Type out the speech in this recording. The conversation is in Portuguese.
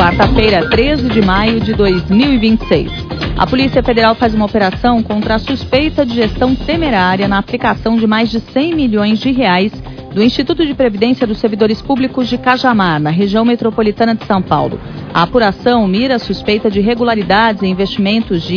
quarta-feira, 13 de maio de 2026. A Polícia Federal faz uma operação contra a suspeita de gestão temerária na aplicação de mais de 100 milhões de reais do Instituto de Previdência dos Servidores Públicos de Cajamar, na região metropolitana de São Paulo. A apuração mira a suspeita de irregularidades em investimentos de